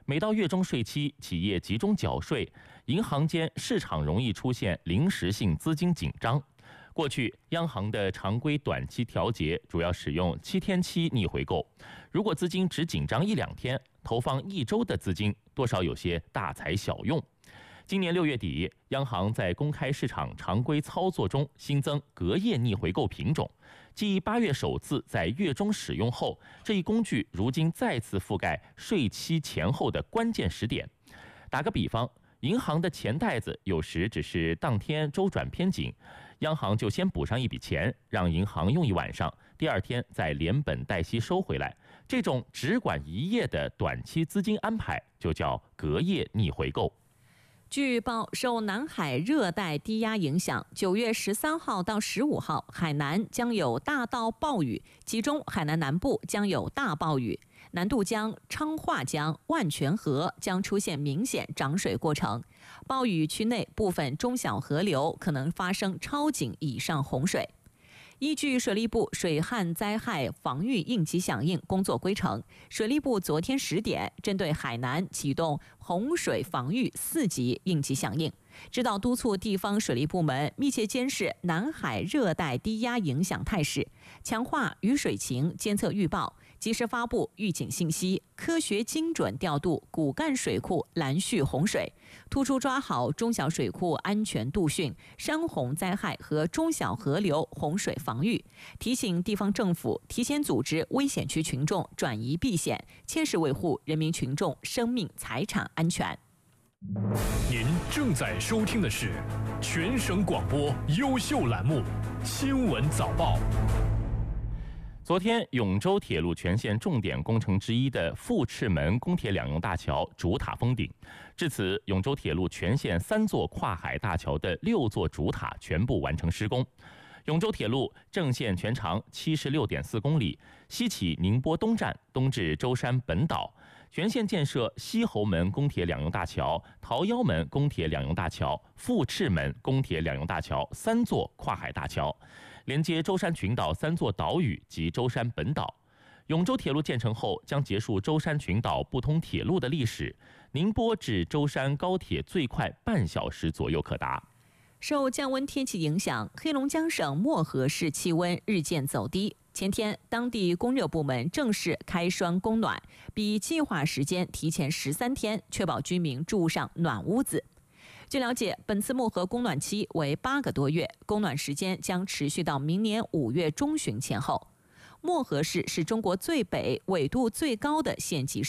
每到月中税期，企业集中缴税，银行间市场容易出现临时性资金紧张。过去，央行的常规短期调节主要使用7天期逆回购，如果资金只紧张1-2天，投放1周的资金多少有些大材小用。今年6月底，央行在公开市场常规操作中新增隔夜逆回购品种，继8月首次在月中使用后，这一工具如今再次覆盖税期前后的关键时点。打个比方，银行的钱袋子有时只是当天周转偏紧，央行就先补上一笔钱，让银行用一晚上，第2天再连本带息收回来。这种只管一夜的短期资金安排就叫隔夜逆回购。 据报，受南海热带低压影响，9月13号到15号，海南将有大到暴雨，其中海南南部将有大暴雨，南渡江、昌化江、万泉河将出现明显涨水过程。暴雨区内部分中小河流可能发生超警以上洪水。依据水利部水旱灾害防御应急响应工作规程，水利部昨天10点针对海南启动洪水防御4级应急响应，指导督促地方水利部门密切监视南海热带低压影响态势，强化雨水情监测预报，及时发布预警信息，科学精准调度骨干水库拦蓄洪水，突出抓好中小水库安全度汛、山洪灾害和中小河流洪水防御，提醒地方政府提前组织危险区群众转移避险，切实维护人民群众生命财产安全。 您正在收听的是全省广播优秀栏目《新闻早报》。 昨天，永州铁路全线重点工程之一的富赤门公铁两用大桥主塔封顶，至此，永州铁路全线3座跨海大桥的6座主塔全部完成施工。永州铁路正线全长76.4公里，西起宁波东站，东至舟山本岛，全线建设西侯门公铁两用大桥、桃夭门公铁两用大桥、富赤门公铁两用大桥3座跨海大桥，连接舟山群岛3座岛屿及舟山本岛。永州铁路建成后，将结束舟山群岛不通铁路的历史，宁波至舟山高铁最快半小时左右可达。 受降温天气影响，黑龙江省漠河市气温日渐走低。前天，当地供热部门正式开栓供暖，比计划时间提前13天，确保居民住上暖屋子。据了解，本次漠河供暖期为8个多月，供暖时间将持续到明年5月中旬前后。漠河市是中国最北、纬度最高的县级市。